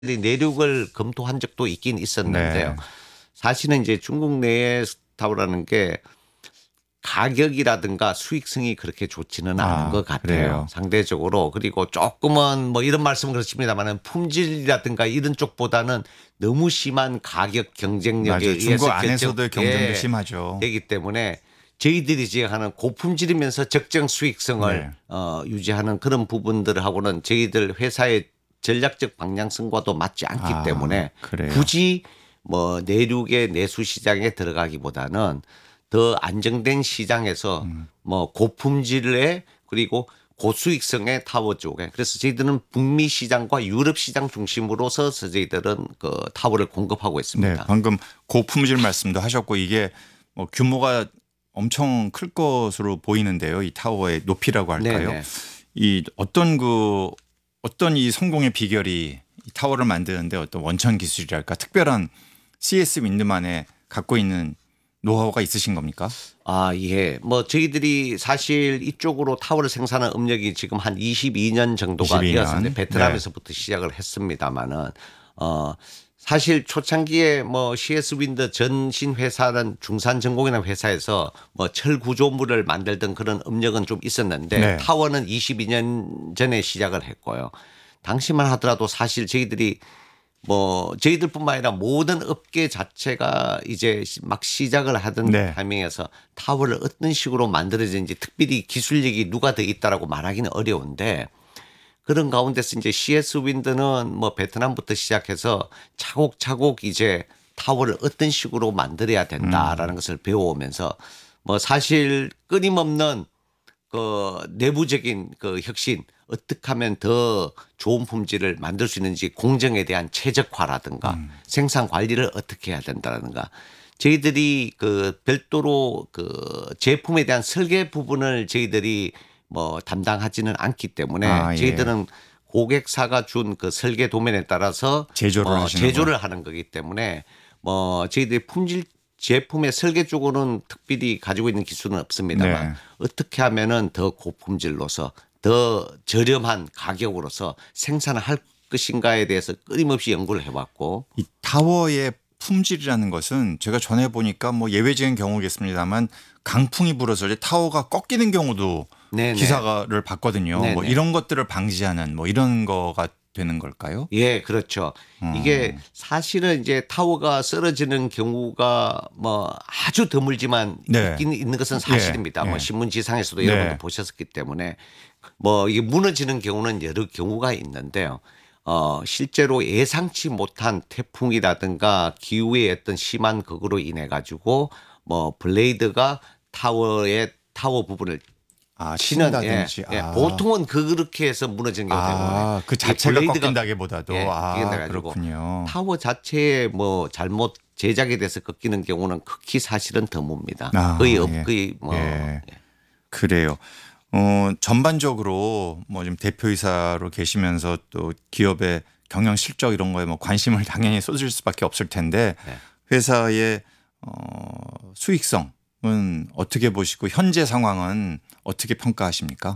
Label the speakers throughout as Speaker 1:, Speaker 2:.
Speaker 1: 내륙을 검토한 적도 있긴 있었는데요.
Speaker 2: 네.
Speaker 1: 사실은 이제 중국 내에 타오라는 게 가격이라든가 수익성이 그렇게 좋지는 않은 것 같아요.
Speaker 2: 그래요.
Speaker 1: 상대적으로. 그리고 조금은 뭐 이런 말씀은 그렇습니다만은 품질이라든가 이런 쪽보다는 너무 심한 가격 경쟁력에
Speaker 2: 맞아요. 중국
Speaker 1: 의해서
Speaker 2: 안에서도 경쟁도 심하죠.
Speaker 1: 되기 때문에 저희들이 지향하는 고품질이면서 적정 수익성을
Speaker 2: 네.
Speaker 1: 유지하는 그런 부분들하고는 저희들 회사의 전략적 방향성과도 맞지 않기 때문에
Speaker 2: 그래요.
Speaker 1: 굳이 뭐 내륙의 내수 시장에 들어가기보다는 더 안정된 시장에서 뭐 고품질의 그리고 고수익성의 타워 쪽에 그래서 저희들은 북미 시장과 유럽 시장 중심으로서 저희들은 그 타워를 공급하고
Speaker 2: 네.
Speaker 1: 있습니다.
Speaker 2: 방금 고품질 말씀도 하셨고 이게 뭐 규모가 엄청 클 것으로 보이는데요. 이 타워의 높이라고 할까요?
Speaker 1: 네네.
Speaker 2: 이 어떤 이 성공의 비결이 이 타워를 만드는데 어떤 원천 기술이랄까 특별한 CS 윈드만에 갖고 있는 노하우가 있으신 겁니까?
Speaker 1: 아, 예. 뭐 저희들이 사실 이쪽으로 타워를 생산한 업력이 지금 한 22년 정도가
Speaker 2: 22년.
Speaker 1: 되었습니다. 베트남에서부터 시작을 했습니다마는 사실 초창기에 뭐 CS 윈드 전신 회사는 중산 전공이라는 회사에서 뭐 철 구조물을 만들던 그런 업력은 좀 있었는데
Speaker 2: 네.
Speaker 1: 타워는 22년 전에 시작을 했고요. 당시만 하더라도 사실 저희들이 뭐 저희들뿐만 아니라 모든 업계 자체가 이제 막 시작을 하던
Speaker 2: 네.
Speaker 1: 타이밍에서 타워를 어떤 식으로 만들어진지 특별히 기술력이 누가 더 있다라고 말하기는 어려운데 그런 가운데서 이제 CS 윈드는 뭐 베트남부터 시작해서 차곡차곡 이제 타워를 어떤 식으로 만들어야 된다라는 것을 배워오면서 뭐 사실 끊임없는 그 내부적인 그 혁신 어떻게 하면 더 좋은 품질을 만들 수 있는지 공정에 대한 최적화라든가 생산 관리를 어떻게 해야 된다라든가 저희들이 그 별도로 그 제품에 대한 설계 부분을 저희들이 뭐 담당하지는 않기 때문에
Speaker 2: 예.
Speaker 1: 저희들은 고객사가 준 그 설계 도면에 따라서
Speaker 2: 제조를 하시는
Speaker 1: 제조를 하는 거기 때문에 뭐 저희들이 품질 제품의 설계 쪽으로는 특별히 가지고 있는 기술은 없습니다만
Speaker 2: 네.
Speaker 1: 어떻게 하면은 더 고품질로서 더 저렴한 가격으로서 생산을 할 것인가에 대해서 끊임없이 연구를 해왔고
Speaker 2: 이 타워의 품질이라는 것은 제가 전에 보니까 뭐 예외적인 경우겠습니다만 강풍이 불어서 이제 타워가 꺾이는 경우도
Speaker 1: 네네.
Speaker 2: 기사를 봤거든요. 뭐
Speaker 1: 네네.
Speaker 2: 이런 것들을 방지하는 뭐 이런 거가 되는 걸까요?
Speaker 1: 예, 그렇죠. 이게 사실은 이제 타워가 쓰러지는 경우가 뭐 아주 드물지만
Speaker 2: 네.
Speaker 1: 있긴 있는 것은 사실입니다.
Speaker 2: 예,
Speaker 1: 뭐
Speaker 2: 예.
Speaker 1: 신문지상에서도
Speaker 2: 네.
Speaker 1: 여러분도 보셨기 때문에 뭐 이게 무너지는 경우는 여러 경우가 있는데요. 실제로 예상치 못한 태풍이라든가 기후의 어떤 심한 극으로 인해 가지고 뭐 블레이드가 타워 부분을 치는
Speaker 2: 친다든지.
Speaker 1: 보통은 그렇게 해서 무너지는 경우가 대부분이에요.
Speaker 2: 그
Speaker 1: 이
Speaker 2: 자체가
Speaker 1: 블레이드가
Speaker 2: 꺾인다기보다도.
Speaker 1: 꺾이게 돼가지고
Speaker 2: 그렇군요.
Speaker 1: 타워 자체에 뭐 잘못 제작에 대해서 꺾이는 경우는 극히 사실은 드뭅니다. 거의
Speaker 2: 예.
Speaker 1: 거의 뭐
Speaker 2: 예. 그래요. 전반적으로 뭐 지금 대표이사로 계시면서 또 기업의 경영 실적 이런 거에 뭐 관심을 당연히 쏟을 수밖에 없을 텐데
Speaker 1: 네.
Speaker 2: 회사의 수익성은 어떻게 보시고 현재 상황은 어떻게 평가하십니까?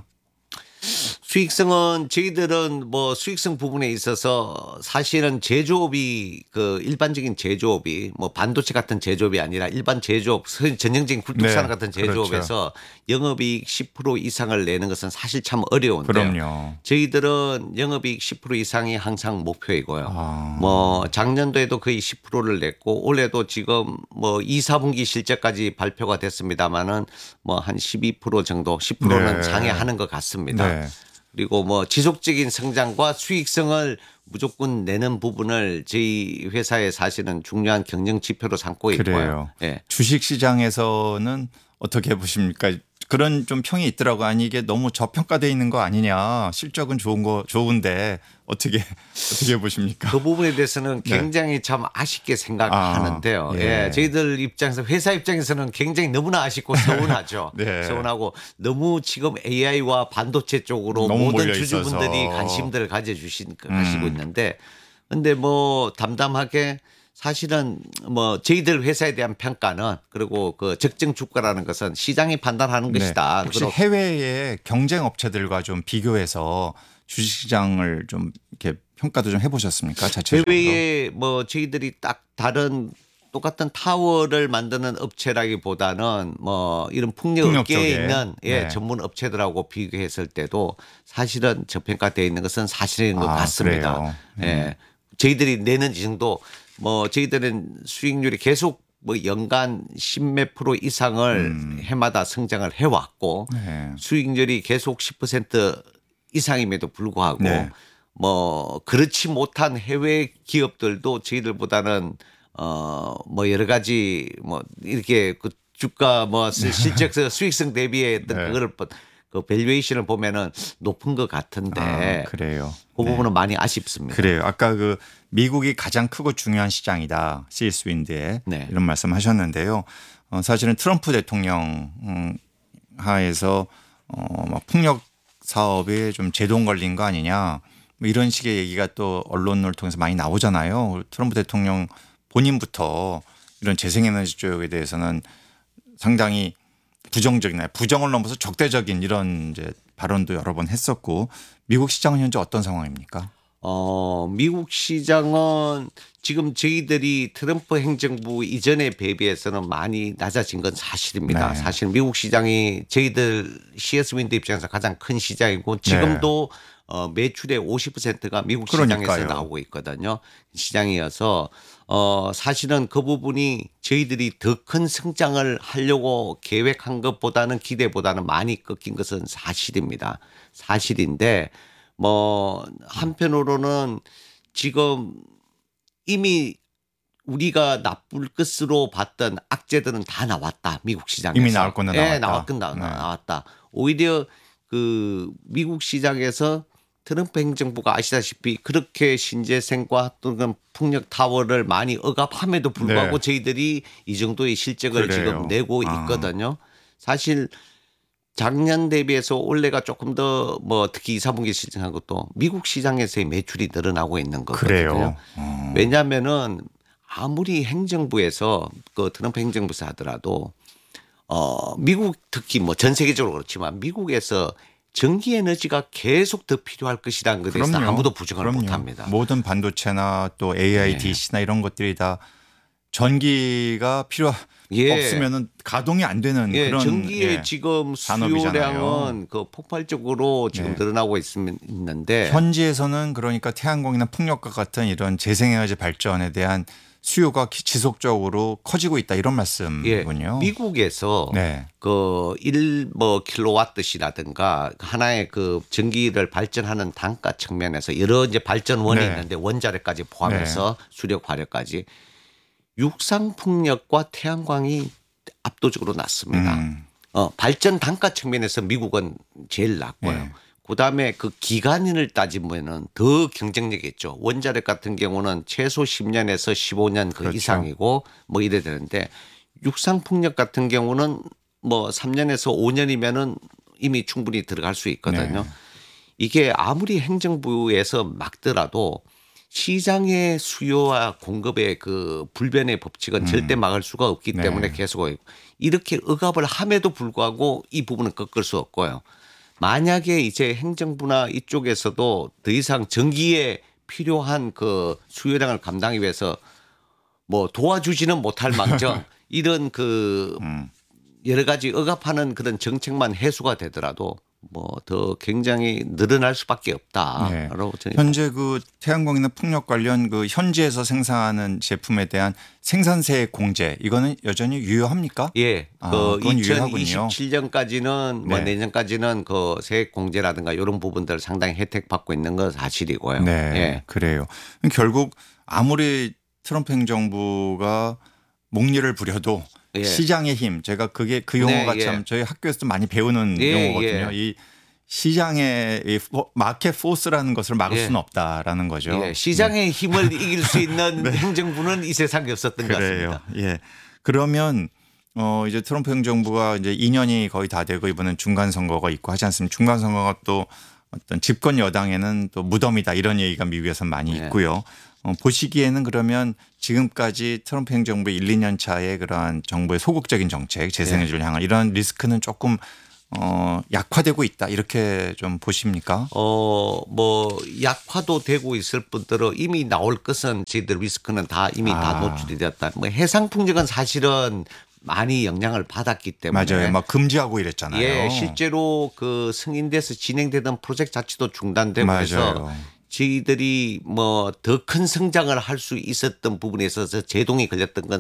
Speaker 1: 수익성은 저희들은 뭐 수익성 부분에 있어서 사실은 제조업이 그 일반적인 제조업이 뭐 반도체 같은 제조업이 아니라 일반 제조업 전형적인 굴뚝산
Speaker 2: 네,
Speaker 1: 같은
Speaker 2: 그렇죠.
Speaker 1: 제조업에서 영업이익 10% 이상을 내는 것은 사실 참 어려운데요.
Speaker 2: 그럼요.
Speaker 1: 저희들은 영업이익 10% 이상이 항상 목표이고요. 뭐 작년도에도 거의 10%를 냈고 올해도 지금 뭐 2, 4분기 실적까지 발표가 됐습니다마는 뭐 한 12% 정도 10%는
Speaker 2: 네.
Speaker 1: 상회하는 것 같습니다.
Speaker 2: 네.
Speaker 1: 그리고 뭐 지속적인 성장과 수익성을 무조건 내는 부분을 저희 회사의 사실은 중요한 경영 지표로 삼고 있고요.
Speaker 2: 그래요.
Speaker 1: 예.
Speaker 2: 주식 시장에서는 어떻게 보십니까? 그런 좀 평이 있더라고. 아니 이게 너무 저평가돼 있는 거 아니냐. 실적은 좋은데 어떻게 보십니까?
Speaker 1: 그 부분에 대해서는
Speaker 2: 네.
Speaker 1: 굉장히 참 아쉽게 생각하는데요.
Speaker 2: 예.
Speaker 1: 예. 저희들 입장에서 회사 입장에서는 굉장히 너무나 아쉽고 서운하죠.
Speaker 2: 네.
Speaker 1: 서운하고 너무 지금 AI와 반도체 쪽으로
Speaker 2: 너무
Speaker 1: 모든
Speaker 2: 몰려
Speaker 1: 주주분들이
Speaker 2: 있어서.
Speaker 1: 관심들을 가지고 있는데 근데 뭐 담담하게 사실은 뭐 저희들 회사에 대한 평가는 그리고 그 적정 주가라는 것은 시장이 판단하는
Speaker 2: 네.
Speaker 1: 것이다.
Speaker 2: 혹시
Speaker 1: 그리고
Speaker 2: 해외의 경쟁 업체들과 좀 비교해서 주식시장을 좀 이렇게 평가도 좀 해보셨습니까? 자체적으로.
Speaker 1: 해외에 뭐 저희들이 딱 다른 똑같은 타워를 만드는 업체라기보다는 뭐 이런
Speaker 2: 폭력
Speaker 1: 풍력업계에
Speaker 2: 쪽에.
Speaker 1: 있는
Speaker 2: 네.
Speaker 1: 전문 업체들하고 비교했을 때도 사실은 저평가되어 있는 것은 사실인 것 같습니다.
Speaker 2: 그래요.
Speaker 1: 저희들이 내는 지정도 뭐 저희들은 수익률이 계속 뭐 연간 10몇 프로 이상을 해마다 성장을 해왔고
Speaker 2: 네.
Speaker 1: 수익률이 계속 10% 이상임에도 불구하고
Speaker 2: 네.
Speaker 1: 뭐 그렇지 못한 해외 기업들도 저희들보다는 뭐 여러 가지 뭐 이렇게 그 주가 뭐 실적 수익성 대비했던
Speaker 2: 네.
Speaker 1: 그걸 그 밸류에이션을 보면은 높은 것 같은데
Speaker 2: 그래요.
Speaker 1: 그 부분은 많이 아쉽습니다.
Speaker 2: 그래요. 아까 그 미국이 가장 크고 중요한 시장이다. CS 윈드에
Speaker 1: 네.
Speaker 2: 이런 말씀하셨는데요. 사실은 트럼프 대통령 하에서 막 폭력 사업에 좀 제동 걸린 거 아니냐. 뭐 이런 식의 얘기가 또 언론을 통해서 많이 나오잖아요. 트럼프 대통령 본인부터 이런 재생에너지 쪽에 대해서는 상당히 부정적이나 부정을 넘어서 적대적인 이런 이제 발언도 여러 번 했었고 미국 시장은 현재 어떤 상황입니까?
Speaker 1: 미국 시장은 지금 저희들이 트럼프 행정부 이전에 대비해서는 많이 낮아진 건 사실입니다.
Speaker 2: 네.
Speaker 1: 사실 미국 시장이 저희들 CS 윈드 입장에서 가장 큰 시장이고 지금도 매출의 50%가 미국 시장에서
Speaker 2: 그러니까요.
Speaker 1: 나오고 있거든요. 시장이어서 사실은 그 부분이 저희들이 더 큰 성장을 하려고 계획한 것보다는 기대보다는 많이 꺾인 것은 사실입니다. 사실인데 뭐 한편으로는 지금 이미 우리가 나쁠 것으로 봤던 악재들은 다 나왔다. 미국 시장에서.
Speaker 2: 이미 나올 거는 나왔다.
Speaker 1: 나왔다. 오히려 그 미국 시장에서 트럼프 행정부가 아시다시피 그렇게 신재생과 또는 풍력 타워를 많이 억압함에도 불구하고
Speaker 2: 네.
Speaker 1: 저희들이 이 정도의 실적을
Speaker 2: 그래요.
Speaker 1: 지금 내고 있거든요. 사실 작년 대비해서 올해가 조금 더 뭐 특히 2, 4분기 시장한 것도 미국 시장에서의 매출이 늘어나고 있는 거거든요.
Speaker 2: 그래요.
Speaker 1: 왜냐하면은 아무리 행정부에서 그 트럼프 행정부에서 하더라도 미국 특히 뭐 전 세계적으로 그렇지만 미국에서 전기 에너지가 계속 더 필요할 것이라는 것에 대해서
Speaker 2: 그럼요.
Speaker 1: 아무도 부정을
Speaker 2: 그럼요.
Speaker 1: 못 합니다.
Speaker 2: 모든 반도체나 또 AI,
Speaker 1: 네.
Speaker 2: DC나 이런 것들이 다 전기가 필요
Speaker 1: 예.
Speaker 2: 없으면은 가동이 안 되는 그런
Speaker 1: 전기의 지금
Speaker 2: 산업이잖아요.
Speaker 1: 수요량은 그 폭발적으로 지금 늘어나고 있는데
Speaker 2: 현지에서는 그러니까 태양광이나 풍력과 같은 이런 재생에너지 발전에 대한 수요가 지속적으로 커지고 있다 이런 말씀이군요.
Speaker 1: 미국에서
Speaker 2: 네.
Speaker 1: 그 1뭐 킬로와트시라든가 하나의 그 전기를 발전하는 단가 측면에서 여러 이제 발전원이
Speaker 2: 네.
Speaker 1: 있는데 원자력까지 포함해서 수력 화력까지 육상 풍력과 태양광이 압도적으로 낮습니다. 발전 단가 측면에서 미국은 제일 낮고요.
Speaker 2: 네.
Speaker 1: 그다음에 그 기간을 따지면은 더 경쟁력이 있죠. 원자력 같은 경우는 최소 10년에서 15년 그
Speaker 2: 그렇죠.
Speaker 1: 이상이고 뭐 이래 되는데 육상 풍력 같은 경우는 뭐 3년에서 5년이면은 이미 충분히 들어갈 수 있거든요.
Speaker 2: 네.
Speaker 1: 이게 아무리 행정부에서 막더라도 시장의 수요와 공급의 그 불변의 법칙은 절대 막을 수가 없기 때문에 계속 이렇게 억압을 함에도 불구하고 이 부분은 꺾을 수 없고요. 만약에 이제 행정부나 이쪽에서도 더 이상 전기에 필요한 그 수요량을 감당하기 위해서 뭐 도와주지는 못할 망정 이런 그 여러 가지 억압하는 그런 정책만 해소가 되더라도 뭐 더 굉장히 늘어날 수밖에 없다라고 저는
Speaker 2: 현재 그 태양광이나 풍력 관련 그 현지에서 생산하는 제품에 대한 생산세 공제 이거는 여전히 유효합니까?
Speaker 1: 예. 그
Speaker 2: 그건 유효하군요.
Speaker 1: 2027년까지는 뭐
Speaker 2: 네.
Speaker 1: 내년까지는 그 세액 공제라든가 이런 부분들 상당히 혜택 받고 있는 건 사실이고요.
Speaker 2: 네,
Speaker 1: 예.
Speaker 2: 그래요. 결국 아무리 트럼프 행정부가 목리를 부려도
Speaker 1: 예.
Speaker 2: 시장의 힘, 제가 그게 그 용어가
Speaker 1: 네,
Speaker 2: 참
Speaker 1: 예.
Speaker 2: 저희 학교에서도 많이 배우는
Speaker 1: 예,
Speaker 2: 용어거든요.
Speaker 1: 예.
Speaker 2: 이 시장의 이 마켓 포스라는 것을 막을
Speaker 1: 예.
Speaker 2: 수는 없다라는 거죠.
Speaker 1: 예. 시장의 힘을 이길 수 있는 행정부는 이 세상에 없었던 것
Speaker 2: 그래요.
Speaker 1: 같습니다.
Speaker 2: 예. 그러면 이제 트럼프 행정부가 이제 2년이 거의 다 되고 이번엔 중간 선거가 있고 하지 않습니까? 중간 선거가 또 어떤 집권 여당에는 또 무덤이다 이런 얘기가 미국에서 많이 있고요. 보시기에는 그러면 지금까지 트럼프 행정부의 1, 2년 차의 그러한 정부의 소극적인 정책, 재생에너지를 향한 이런 리스크는 조금 약화되고 있다 이렇게 좀 보십니까?
Speaker 1: 뭐 약화도 되고 있을 뿐더러 이미 나올 것은 저희들 리스크는 다 이미 다 노출이 되었다. 뭐 해상 풍력은 사실은 많이 영향을 받았기 때문에
Speaker 2: 맞아요. 막 금지하고 이랬잖아요.
Speaker 1: 예, 실제로 그 승인돼서 진행되던 프로젝트 자체도 중단되고 해서
Speaker 2: 맞아요.
Speaker 1: 저희들이 뭐 더 큰 성장을 할 수 있었던 부분에 있어서 제동이 걸렸던 건